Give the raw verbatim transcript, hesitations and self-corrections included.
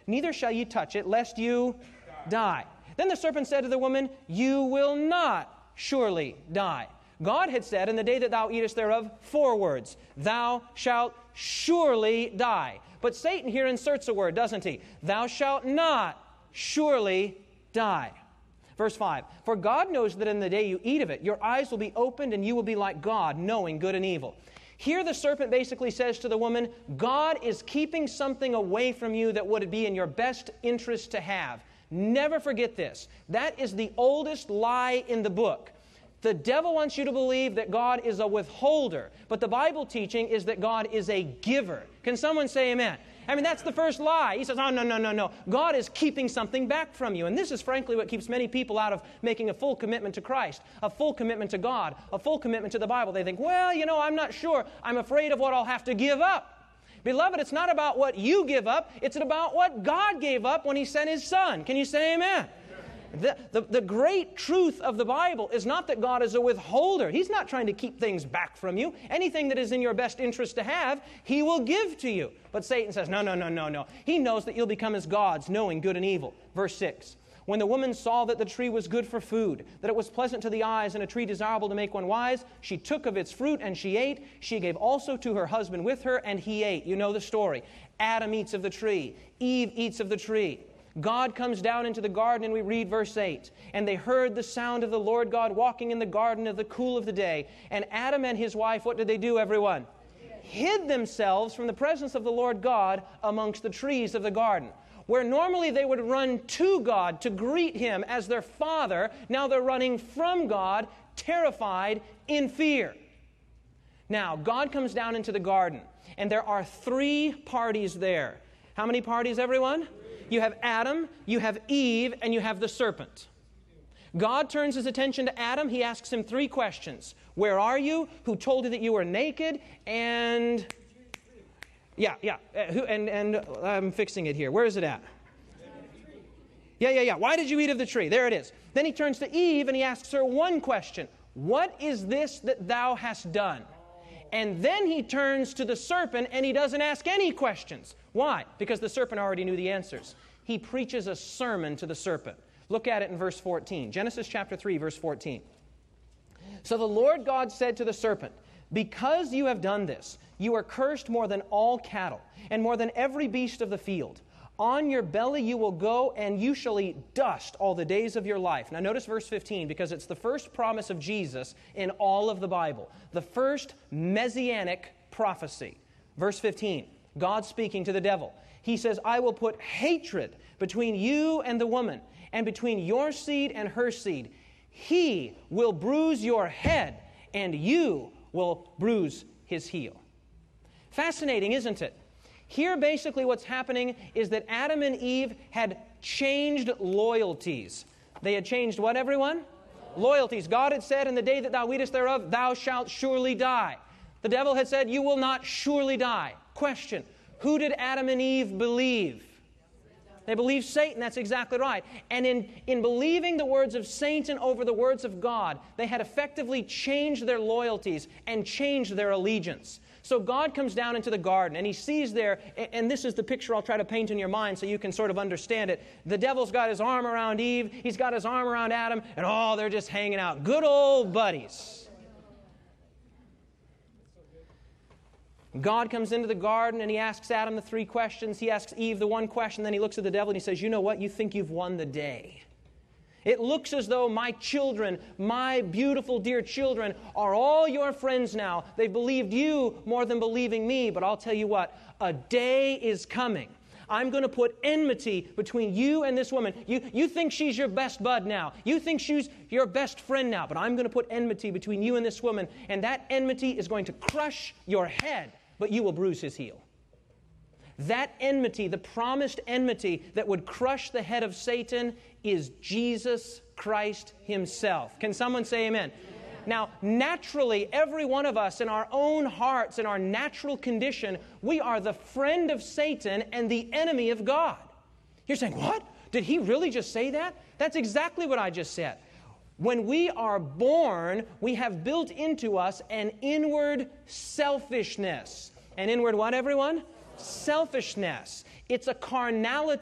neither shall ye touch it, lest you die. Then the serpent said to the woman, you will not surely die. God had said, in the day that thou eatest thereof, four words, thou shalt surely die. But Satan here inserts a word, doesn't he? Thou shalt not surely die. Verse five, for God knows that in the day you eat of it, your eyes will be opened and you will be like God, knowing good and evil. Here the serpent basically says to the woman, God is keeping something away from you that would be in your best interest to have. Never forget this. That is the oldest lie in the book. The devil wants you to believe that God is a withholder, but the Bible teaching is that God is a giver. Can someone say amen? I mean, that's the first lie. He says, oh, no, no, no, no. God is keeping something back from you. And this is frankly what keeps many people out of making a full commitment to Christ, a full commitment to God, a full commitment to the Bible. They think, well, you know, I'm not sure. I'm afraid of what I'll have to give up. Beloved, it's not about what you give up. It's about what God gave up when He sent His Son. Can you say amen? The, the, the great truth of the Bible is not that God is a withholder. He's not trying to keep things back from you. Anything that is in your best interest to have, He will give to you. But Satan says, no, no, no, no, no. He knows that you'll become as gods, knowing good and evil. Verse six, when the woman saw that the tree was good for food, that it was pleasant to the eyes, and a tree desirable to make one wise, she took of its fruit and she ate. She gave also to her husband with her, and he ate. You know the story. Adam eats of the tree. Eve eats of the tree. God comes down into the garden, and we read verse eight. And they heard the sound of the Lord God walking in the garden of the cool of the day. And Adam and his wife, what did they do, everyone? Hid themselves from the presence of the Lord God amongst the trees of the garden. Where normally they would run to God to greet Him as their Father, now they're running from God, terrified, in fear. Now, God comes down into the garden, and there are three parties there. How many parties, everyone? You have Adam, you have Eve, and you have the serpent. God turns His attention to Adam. He asks him three questions. Where are you? Who told you that you were naked? And, yeah, yeah, uh, who, and, and I'm fixing it here. Where is it at? Yeah, yeah, yeah. Why did you eat of the tree? There it is. Then he turns to Eve and he asks her one question. What is this that thou hast done? And then he turns to the serpent and he doesn't ask any questions. Why? Because the serpent already knew the answers. He preaches a sermon to the serpent. Look at it in verse fourteen. Genesis chapter three, verse fourteen. So the Lord God said to the serpent, because you have done this, you are cursed more than all cattle, and more than every beast of the field. On your belly you will go, and you shall eat dust all the days of your life. Now notice verse fifteen, because it's the first promise of Jesus in all of the Bible. The first messianic prophecy. Verse fifteen, God speaking to the devil. He says, I will put hatred between you and the woman, and between your seed and her seed. He will bruise your head, and you will bruise his heel. Fascinating, isn't it? Here basically what's happening is that Adam and Eve had changed loyalties. They had changed what, everyone? Loyalties. God had said, in the day that thou eatest thereof, thou shalt surely die. The devil had said, you will not surely die. Question, who did Adam and Eve believe? They believed Satan. That's exactly right. And in, in believing the words of Satan over the words of God, they had effectively changed their loyalties and changed their allegiance. So God comes down into the garden, and He sees there, and this is the picture I'll try to paint in your mind so you can sort of understand it. The devil's got his arm around Eve, he's got his arm around Adam, and oh, they're just hanging out. Good old buddies. God comes into the garden and He asks Adam the three questions. He asks Eve the one question. Then He looks at the devil and He says, you know what? You think you've won the day. It looks as though my children, my beautiful dear children, are all your friends now. They've believed you more than believing me. But I'll tell you what, a day is coming. I'm going to put enmity between you and this woman. You, you think she's your best bud now. You think she's your best friend now. But I'm going to put enmity between you and this woman. And that enmity is going to crush your head, but you will bruise his heel. That enmity, the promised enmity that would crush the head of Satan, is Jesus Christ Himself. Can someone say amen? Now, naturally, every one of us in our own hearts, in our natural condition, we are the friend of Satan and the enemy of God. You're saying, what? Did he really just say that? That's exactly what I just said. When we are born, we have built into us an inward selfishness. An inward what, everyone? Selfishness. It's a carnality